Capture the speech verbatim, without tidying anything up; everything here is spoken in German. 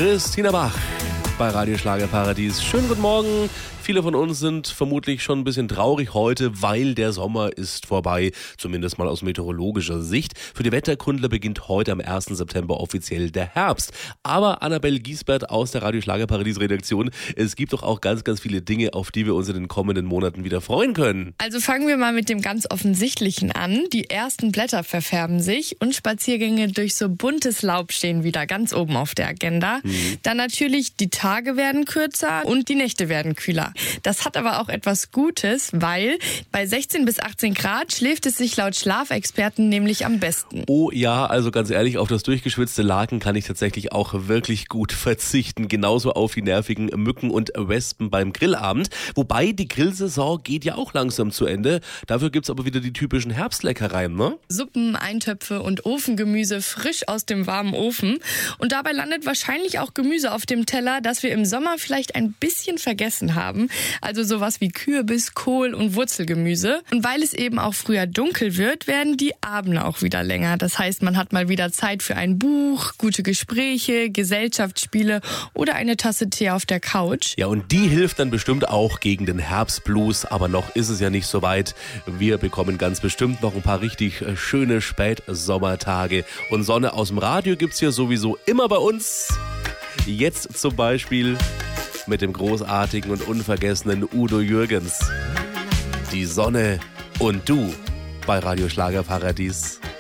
Christina Bach bei Radio Schlagerparadies. Schönen guten Morgen. Viele von uns sind vermutlich schon ein bisschen traurig heute, weil der Sommer ist vorbei, zumindest mal aus meteorologischer Sicht. Für die Wetterkundler beginnt heute am ersten September offiziell der Herbst. Aber Annabelle Giesbert aus der Radio Schlagerparadies Redaktion, es gibt doch auch ganz, ganz viele Dinge, auf die wir uns in den kommenden Monaten wieder freuen können. Also fangen wir mal mit dem ganz Offensichtlichen an. Die ersten Blätter verfärben sich und Spaziergänge durch so buntes Laub stehen wieder ganz oben auf der Agenda. Mhm. Dann natürlich, die Tage werden kürzer und die Nächte werden kühler. Das hat aber auch etwas Gutes, weil bei sechzehn bis achtzehn Grad schläft es sich laut Schlafexperten nämlich am besten. Oh ja, also ganz ehrlich, auf das durchgeschwitzte Laken kann ich tatsächlich auch wirklich gut verzichten. Genauso auf die nervigen Mücken und Wespen beim Grillabend. Wobei, die Grillsaison geht ja auch langsam zu Ende. Dafür gibt's aber wieder die typischen Herbstleckereien, ne? Suppen, Eintöpfe und Ofengemüse frisch aus dem warmen Ofen. Und dabei landet wahrscheinlich auch Gemüse auf dem Teller, das wir im Sommer vielleicht ein bisschen vergessen haben. Also sowas wie Kürbis, Kohl und Wurzelgemüse. Und weil es eben auch früher dunkel wird, werden die Abende auch wieder länger. Das heißt, man hat mal wieder Zeit für ein Buch, gute Gespräche, Gesellschaftsspiele oder eine Tasse Tee auf der Couch. Ja, und die hilft dann bestimmt auch gegen den Herbstblues. Aber noch ist es ja nicht so weit. Wir bekommen ganz bestimmt noch ein paar richtig schöne Spätsommertage. Und Sonne aus dem Radio gibt's hier sowieso immer bei uns. Jetzt zum Beispiel mit dem großartigen und unvergessenen Udo Jürgens. Die Sonne und du bei Radio Schlagerparadies.